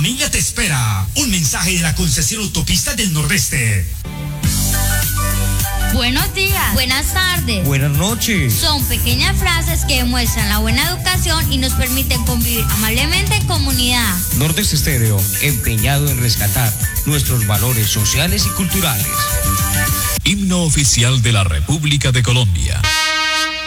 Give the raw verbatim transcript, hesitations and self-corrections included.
familia te espera. Un mensaje de la concesión Autopista del Nordeste. Buenos días. Buenas tardes. Buenas noches. Son pequeñas frases que demuestran la buena educación y nos permiten convivir amablemente en comunidad. Nordeste Estéreo, empeñado en rescatar nuestros valores sociales y culturales. Himno oficial de la República de Colombia.